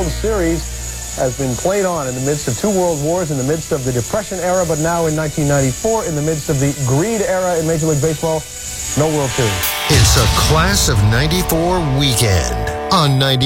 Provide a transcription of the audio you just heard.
World Series has been played on in the midst of two world wars, in the midst of the Depression era, but now in 1994, in the midst of the Greed era in Major League Baseball, no World Series. It's a Class of '94 weekend on 90.